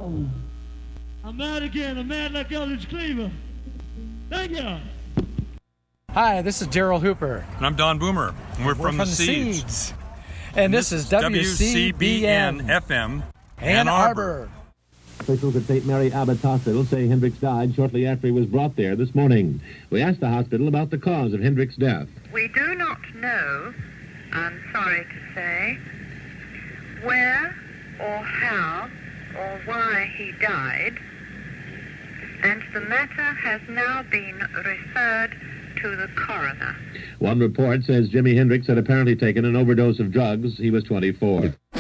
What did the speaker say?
I'm mad again. I'm mad like Eldridge Cleaver. Thank you. Hi, this is Daryl Hooper. And I'm Don Boomer. And we're from the Seeds. And this is WCBN FM, Ann Arbor. Officials at St. Mary Abbott's Hospital say Hendricks died shortly after he was brought there this morning. We asked the hospital about the cause of Hendricks' death. We do not know, I'm sorry to say, where or how or why he died, and the matter has now been referred to the coroner. One report says Jimi Hendrix had apparently taken an overdose of drugs. He was 24.